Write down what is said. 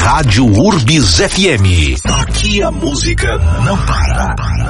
Rádio Urbis FM. Aqui a música não para.